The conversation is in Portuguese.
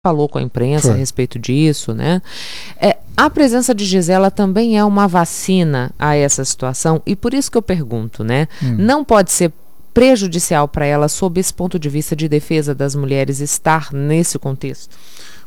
falou com a imprensa a respeito disso, né? A presença de Gisela também é uma vacina a essa situação, e por isso que eu pergunto, né? Não pode ser prejudicial para ela, sob esse ponto de vista de defesa das mulheres, estar nesse contexto?